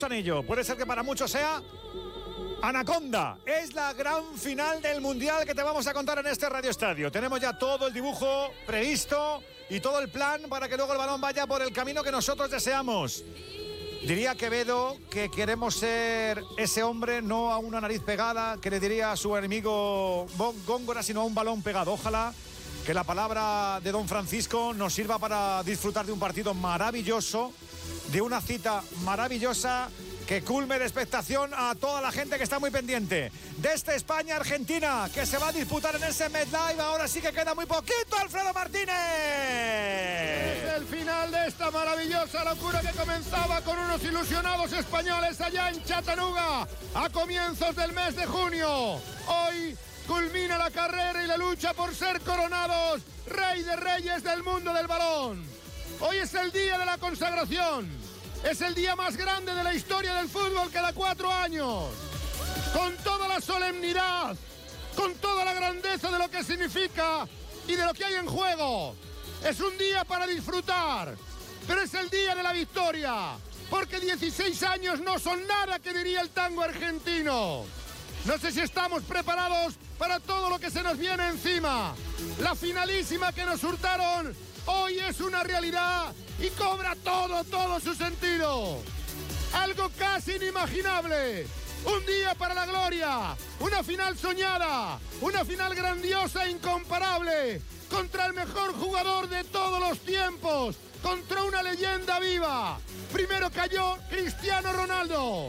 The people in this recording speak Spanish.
Anillo. Puede ser que para muchos sea Anaconda. Es la gran final del Mundial que te vamos a contar en este Radio Estadio. Tenemos ya todo el dibujo previsto y todo el plan para que luego el balón vaya por el camino que nosotros deseamos. Diría Quevedo que queremos ser ese hombre, no a una nariz pegada, que le diría a su enemigo Góngora, sino a un balón pegado. Ojalá que la palabra de don Francisco nos sirva para disfrutar de un partido maravilloso, de una cita maravillosa que culme de expectación a toda la gente que está muy pendiente de este España-Argentina que se va a disputar en ese MetLife. Ahora sí que queda muy poquito, Alfredo Martínez. Es el final de esta maravillosa locura que comenzaba con unos ilusionados españoles allá en Chattanooga a comienzos del mes de junio. Hoy culmina la carrera y la lucha por ser coronados rey de reyes del mundo del balón. Hoy es el día de la consagración. Es el día más grande de la historia del fútbol cada 4 años. Con toda la solemnidad, con toda la grandeza de lo que significa y de lo que hay en juego. Es un día para disfrutar, pero es el día de la victoria, porque 16 años no son nada, que diría el tango argentino. No sé si estamos preparados para todo lo que se nos viene encima. La finalísima que nos hurtaron hoy es una realidad y cobra todo su sentido. Algo casi inimaginable. Un día para la gloria. Una final soñada. Una final grandiosa e incomparable. Contra el mejor jugador de todos los tiempos. Contra una leyenda viva. Primero cayó Cristiano Ronaldo.